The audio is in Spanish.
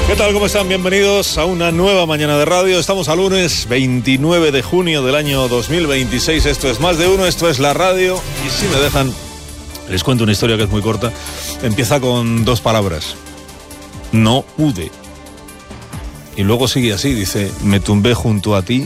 ¿Qué tal? ¿Cómo están? Bienvenidos a una nueva mañana de radio. Estamos a lunes 29 de junio del año 2026. Esto es Más de Uno, esto es la radio. Y si me dejan, les cuento una historia que es muy corta. Empieza con dos palabras. No pude. Y luego sigue así, dice: me tumbé junto a ti